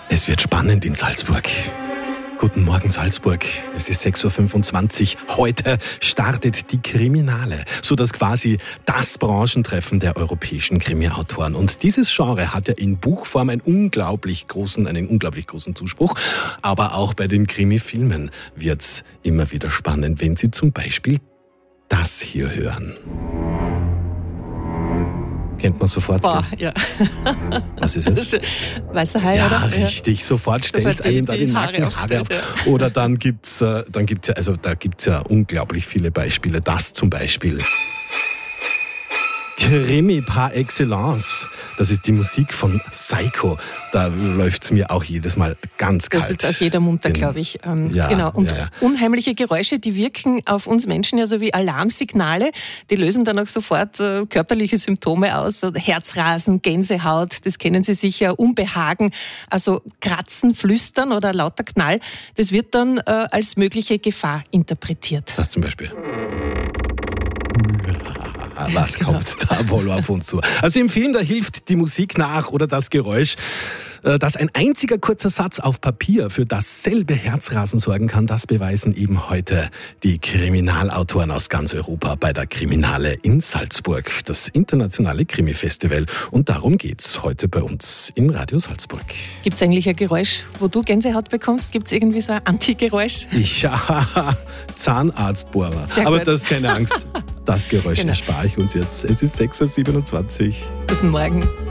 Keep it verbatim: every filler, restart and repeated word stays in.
Es wird spannend in Salzburg. Guten Morgen Salzburg, es ist sechs Uhr fünfundzwanzig. Heute startet die Kriminale, sodass quasi das Branchentreffen der europäischen Krimi-Autoren. Und dieses Genre hat ja in Buchform einen unglaublich großen, einen unglaublich großen Zuspruch. Aber auch bei den Krimi-Filmen wird's immer wieder spannend, wenn Sie zum Beispiel das hier hören. Kennt man sofort. Boah, ja. Was ist es? Weißer Hai, ja, oder? Richtig, sofort stellt einem da die Nackenhaare auf. Ja. Oder dann gibt's, äh, dann gibt's ja, also da gibt's ja unglaublich viele Beispiele. Das zum Beispiel. Krimi par excellence. Das ist die Musik von Psycho. Da läuft's mir auch jedes Mal ganz kalt. Das ist auch jeder munter, glaube ich. Ähm, ja, genau. Und ja, ja. unheimliche Geräusche, die wirken auf uns Menschen ja so wie Alarmsignale. Die lösen dann auch sofort äh, körperliche Symptome aus. So Herzrasen, Gänsehaut, das kennen Sie sicher, Unbehagen, also Kratzen, Flüstern oder lauter Knall. Das wird dann äh, als mögliche Gefahr interpretiert. Das zum Beispiel. Was genau. kommt da wohl auf uns zu? Also im Film, da hilft die Musik nach oder das Geräusch. Dass ein einziger kurzer Satz auf Papier für dasselbe Herzrasen sorgen kann, das beweisen eben heute die Kriminalautoren aus ganz Europa bei der Kriminale in Salzburg, das internationale Krimi-Festival. Und darum geht's heute bei uns in Radio Salzburg. Gibt es eigentlich ein Geräusch, wo du Gänsehaut bekommst? Gibt es irgendwie so ein Anti-Geräusch? Ja, Zahnarztbohrer. Sehr Aber gut. das keine Angst. Das Geräusch Genau. erspare ich uns jetzt. Es ist sechs Uhr siebenundzwanzig. Guten Morgen.